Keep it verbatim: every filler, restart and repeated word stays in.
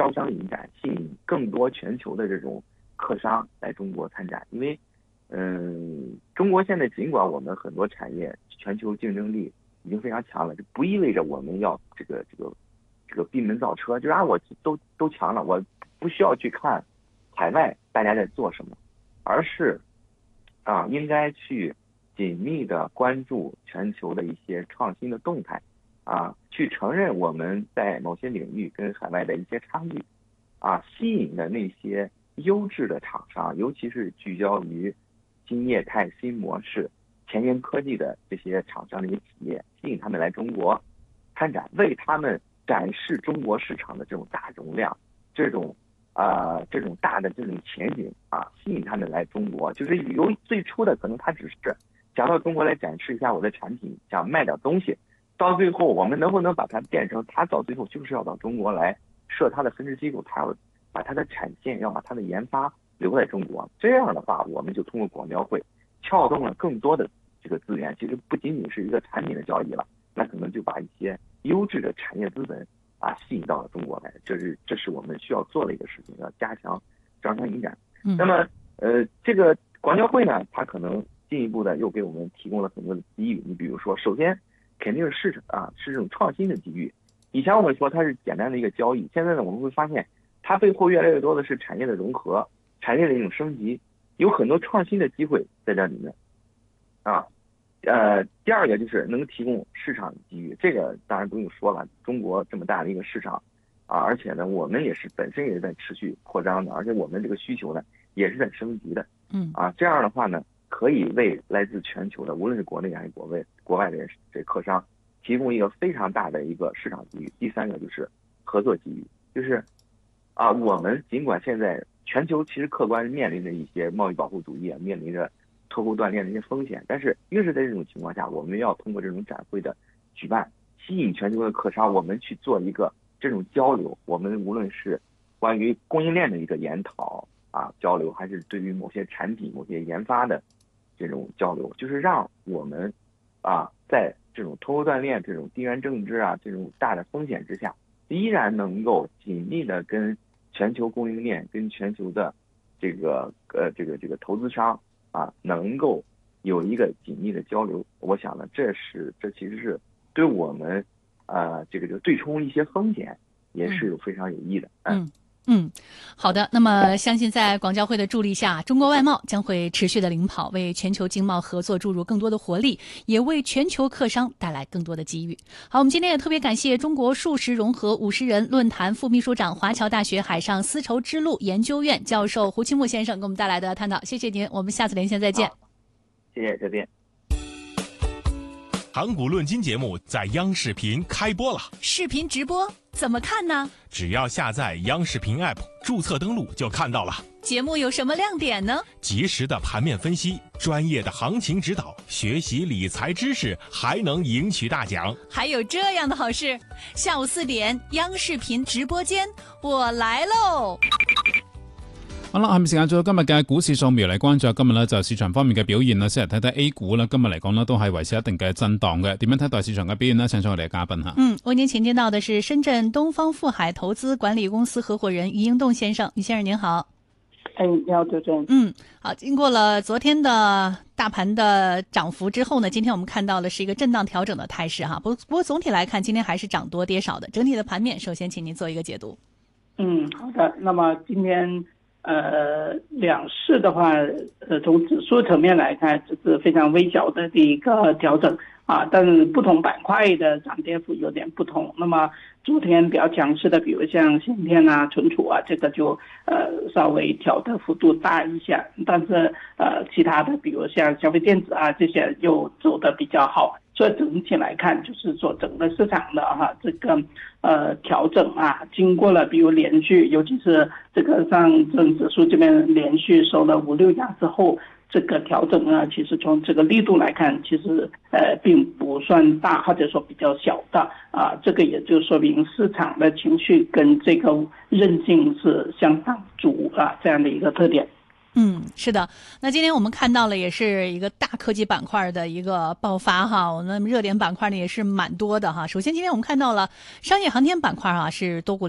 招商引展，吸引更多全球的这种客商来中国参展。因为，嗯，中国现在尽管我们很多产业全球竞争力已经非常强了，这不意味着我们要这个这个这个闭门造车，就是啊，我都都强了，我不需要去看海外大家在做什么，而是啊，应该去紧密的关注全球的一些创新的动态，啊，去承认我们在某些领域跟海外的一些差异，啊，吸引的那些优质的厂商，尤其是聚焦于新业态、新模式、前沿科技的这些厂商的一些企业，吸引他们来中国参展，为他们展示中国市场的这种大容量，这种啊、呃、这种大的这种前景啊，吸引他们来中国。就是由最初的可能他只是想到中国来展示一下我的产品，想卖点东西，到最后我们能不能把它变成他到最后就是要到中国来设他的分支机构，他要把他的产线，要把他的研发留在中国。这样的话，我们就通过广交会撬动了更多的这个资源，其实不仅仅是一个产品的交易了，那可能就把一些优质的产业资本啊吸引到了中国来。这是这是我们需要做的一个事情，要加强招商引展。 嗯、 那么呃，这个广交会呢，它可能进一步的又给我们提供了很多的机遇。你比如说，首先肯定是市场啊，是这种创新的机遇。以前我们说它是简单的一个交易，现在呢我们会发现它背后越来越多的是产业的融合，产业的一种升级，有很多创新的机会在这里面啊。呃，第二个就是能提供市场机遇，这个当然不用说了，中国这么大的一个市场啊，而且呢我们也是本身也是在持续扩张的，而且我们这个需求呢也是在升级的。 嗯啊，这样的话呢，可以为来自全球的无论是国内还是国外国外的这客商提供一个非常大的一个市场机遇。第三个就是合作机遇，就是啊，我们尽管现在全球其实客观面临着一些贸易保护主义啊，面临着脱钩断链的一些风险，但是越是在这种情况下，我们要通过这种展会的举办，吸引全球的客商，我们去做一个这种交流。我们无论是关于供应链的一个研讨啊交流，还是对于某些产品、某些研发的这种交流，就是让我们啊在这种脱钩断链、这种地缘政治啊这种大的风险之下，依然能够紧密的跟全球供应链、跟全球的这个呃这个这个投资商啊，能够有一个紧密的交流。我想呢，这是这其实是对我们呃这个这个对冲一些风险也是有非常有益的。 嗯。嗯嗯，好的。那么，相信在广交会的助力下，中国外贸将会持续的领跑，为全球经贸合作注入更多的活力，也为全球客商带来更多的机遇。好，我们今天也特别感谢中国数十融合五十人论坛副秘书长、华侨大学海上丝绸之路研究院教授胡清木先生给我们带来的探讨，谢谢您，我们下次连线再见。 谢谢，再见。 盘古论金节目在央视频开播了， 视频直播怎么看呢？ 只要下载央视频 App， 注册登录就看到了。 节目有什么亮点呢？ 及时的盘面分析，专业的行情指导，学习理财知识，还能赢取大奖。 还有这样的好事，下午四点，央视频直播间，我來嘍！ 好啦，下面時間做到今日嘅股市掃描嚟關注今日呢就市場方面嘅表現啦。先嚟睇睇 A 股啦，今日嚟講呢都係維持一定嘅震盪嘅。點樣睇待市場嘅表現呢？請出我哋嘅嘉賓吓。 嗯，為您請見到的是深圳東方富海投資管理公司合夥人余英棟先生。余先生您好。 哎，你好，主持人。 嗯，好，經過了昨天的大盤的漲幅之後呢，今天我們看到的是一個震盪調整的態勢哈。不不過總體來看，今天還是漲多跌少的。整體的盤面，首先請您做一個解讀。 嗯，好的。那麼今天呃，兩市的話，呃，從指數層面來看，這是非常微小的一個調整啊，但是不同板塊的漲跌幅有點不同。那麼昨天比較強勢的，比如像芯片啊、存儲啊，這個就呃稍微調的幅度大一下，但是呃其他的，比如像消費電子啊這些又走得比較好。所以整體來看，就是說整個市場的哈這個呃調整啊，經過了比如連續，尤其是這個上證指數這邊連續收了五六陽之後，這個調整呢，其實從這個力度來看，其實呃並不算大，或者說比較小的啊，這個也就說明市場的情緒跟這個韌性是相當足啊，這樣的一個特點。 嗯，是的。那今天我們看到了也是一個大科技板塊的一個爆發哈，我們熱點板塊呢也是蠻多的哈。首先今天我們看到了商業航天板塊啊，是多股